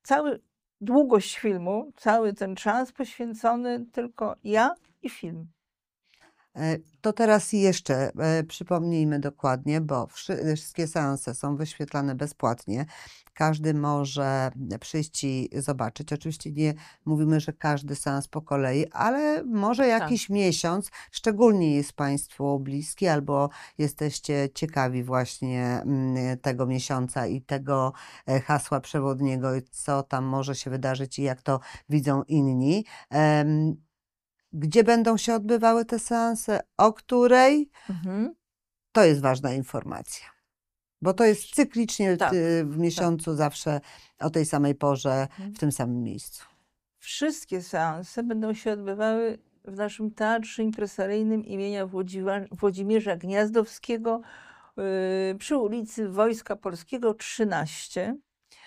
cały długość filmu, cały ten czas poświęcony tylko ja i film. To teraz jeszcze przypomnijmy dokładnie, bo wszystkie seanse są wyświetlane bezpłatnie. Każdy może przyjść i zobaczyć. Oczywiście nie mówimy, że każdy seans po kolei, ale może jakiś miesiąc, szczególnie jest Państwu bliski albo jesteście ciekawi właśnie tego miesiąca i tego hasła przewodniego, co tam może się wydarzyć i jak to widzą inni. Gdzie będą się odbywały te seanse, o której, to jest ważna informacja. Bo to jest cyklicznie w miesiącu zawsze o tej samej porze, w tym samym miejscu. Wszystkie seanse będą się odbywały w naszym Teatrze Impresaryjnym imienia Włodzimierza Gniazdowskiego przy ulicy Wojska Polskiego 13.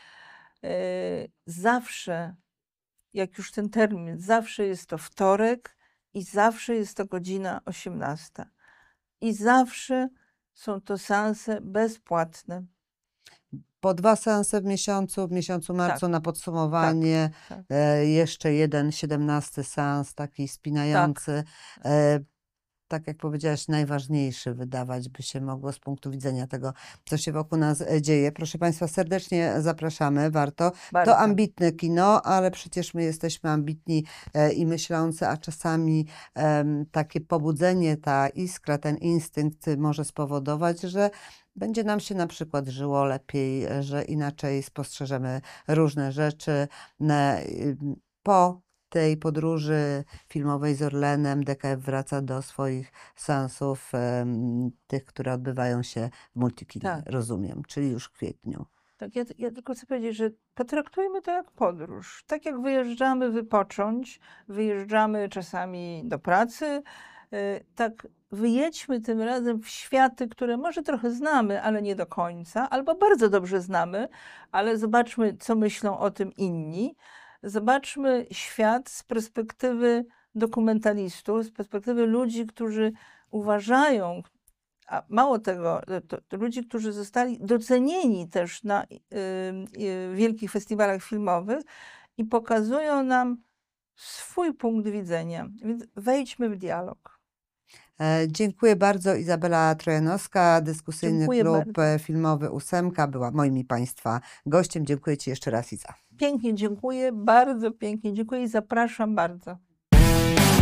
Zawsze, jak już ten termin, zawsze jest to wtorek i zawsze jest to godzina 18. I zawsze są to seanse bezpłatne. Po 2 seanse w miesiącu marcu na podsumowanie, jeszcze jeden 17 seans, taki spinający. Tak jak powiedziałaś, najważniejszy wydawać by się mogło z punktu widzenia tego, co się wokół nas dzieje. Proszę Państwa, serdecznie zapraszamy, warto. Bardzo. To ambitne kino, ale przecież my jesteśmy ambitni i myślący, a czasami takie pobudzenie, ta iskra, ten instynkt może spowodować, że będzie nam się na przykład żyło lepiej, że inaczej spostrzeżemy różne rzeczy. Po tej podróży filmowej z Orlenem DKF wraca do swoich seansów, tych, które odbywają się w Multikinie, rozumiem, czyli już w kwietniu. Tak, ja tylko chcę powiedzieć, że potraktujmy to jak podróż. Tak jak wyjeżdżamy wypocząć, wyjeżdżamy czasami do pracy, tak wyjedźmy tym razem w światy, które może trochę znamy, ale nie do końca, albo bardzo dobrze znamy, ale zobaczmy, co myślą o tym inni. Zobaczmy świat z perspektywy dokumentalistów, z perspektywy ludzi, którzy uważają, a mało tego, to ludzi, którzy zostali docenieni też na wielkich festiwalach filmowych i pokazują nam swój punkt widzenia. Więc wejdźmy w dialog. Dziękuję bardzo. Izabela Trojanowska, dyskusyjny klub filmowy Ósemka była moim i Państwa gościem. Dziękuję Ci jeszcze raz, Iza. Pięknie dziękuję, bardzo pięknie dziękuję i zapraszam bardzo.